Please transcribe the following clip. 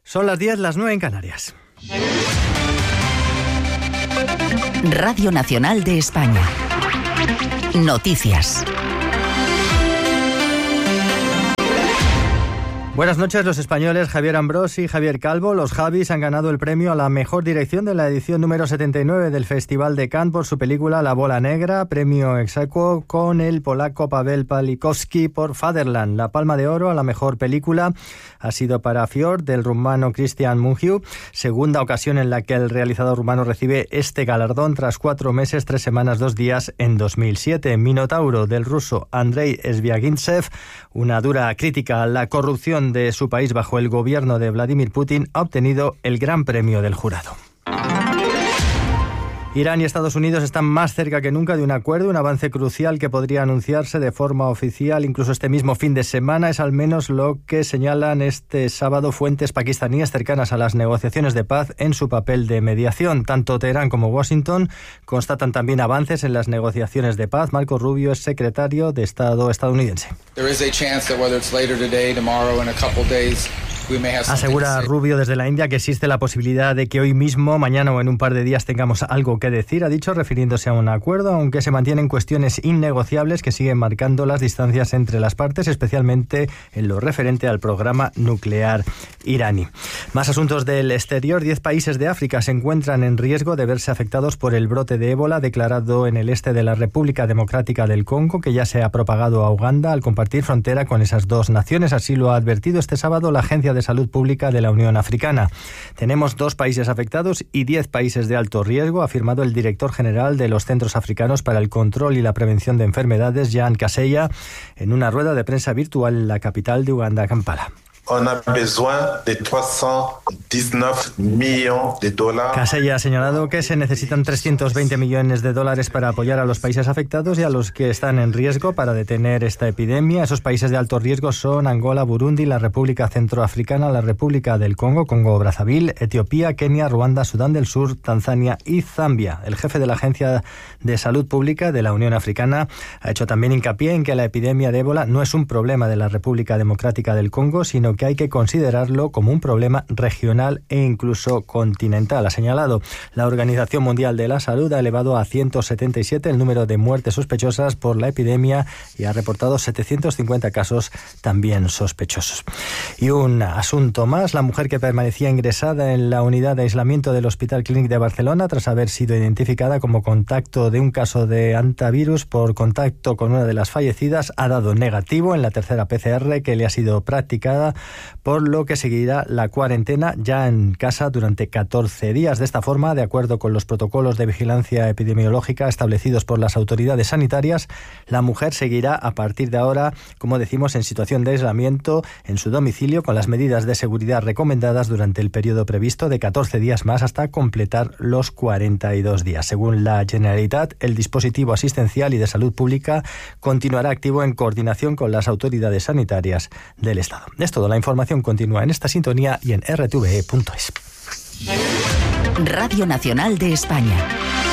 Son las 10, las 9 en Canarias. Radio Nacional de España. Noticias. Buenas noches. Los españoles Javier Ambrosi y Javier Calvo, los Javis, han ganado el premio a la mejor dirección de la edición número 79 del Festival de Cannes por su película La Bola Negra, premio ex aequo con el polaco Paweł Pawlikowski por Fatherland. La Palma de Oro a la mejor película ha sido para Fjord, del rumano Cristian Mungiu, segunda ocasión en la que el realizador rumano recibe este galardón tras 4 meses, 3 semanas, 2 días en 2007. Minotauro, del ruso Andrei Sviagintsev, una dura crítica a la corrupción de su país bajo el gobierno de Vladimir Putin, ha obtenido el gran premio del jurado. Irán y Estados Unidos están más cerca que nunca de un acuerdo, un avance crucial que podría anunciarse de forma oficial incluso este mismo fin de semana. Es al menos lo que señalan este sábado fuentes pakistaníes cercanas a las negociaciones de paz en su papel de mediación. Tanto Teherán como Washington constatan también avances en las negociaciones de paz. Marco Rubio es secretario de Estado estadounidense. Asegura Rubio desde la India que existe la posibilidad de que hoy mismo, mañana o en un par de días tengamos algo que decir, ha dicho, refiriéndose a un acuerdo, aunque se mantienen cuestiones innegociables que siguen marcando las distancias entre las partes, especialmente en lo referente al programa nuclear iraní. Más asuntos del exterior. 10 países de África se encuentran en riesgo de verse afectados por el brote de ébola declarado en el este de la República Democrática del Congo, que ya se ha propagado a Uganda al compartir frontera con esas dos naciones. Así lo ha advertido este sábado la Agencia de Salud Pública de la Unión Africana. Tenemos 2 países afectados y 10 países de alto riesgo, ha afirmado el director general de los Centros Africanos para el Control y la Prevención de Enfermedades, Jean Kaseya, en una rueda de prensa virtual en la capital de Uganda, Kampala. On a besoin de 319 millones de dólares. Kaseya ha señalado que se necesitan 320 millones de dólares para apoyar a los países afectados y a los que están en riesgo para detener esta epidemia. Esos países de alto riesgo son Angola, Burundi, la República Centroafricana, la República del Congo, Congo-Brazzaville, Etiopía, Kenia, Ruanda, Sudán del Sur, Tanzania y Zambia. El jefe de la Agencia de Salud Pública de la Unión Africana ha hecho también hincapié en que la epidemia de ébola no es un problema de la República Democrática del Congo, sino que hay que considerarlo como un problema regional e incluso continental. Ha señalado, la Organización Mundial de la Salud ha elevado a 177 el número de muertes sospechosas por la epidemia y ha reportado 750 casos también sospechosos. Y un asunto más, la mujer que permanecía ingresada en la unidad de aislamiento del Hospital Clínic de Barcelona tras haber sido identificada como contacto de un caso de hantavirus por contacto con una de las fallecidas ha dado negativo en la tercera PCR que le ha sido practicada, por lo que seguirá la cuarentena ya en casa durante 14 días. De esta forma, de acuerdo con los protocolos de vigilancia epidemiológica establecidos por las autoridades sanitarias, la mujer seguirá a partir de ahora, como decimos, en situación de aislamiento en su domicilio con las medidas de seguridad recomendadas durante el periodo previsto de 14 días más hasta completar los 42 días. Según la Generalitat, el dispositivo asistencial y de salud pública continuará activo en coordinación con las autoridades sanitarias del Estado. Es todo. La información continúa en esta sintonía y en rtve.es. Radio Nacional de España.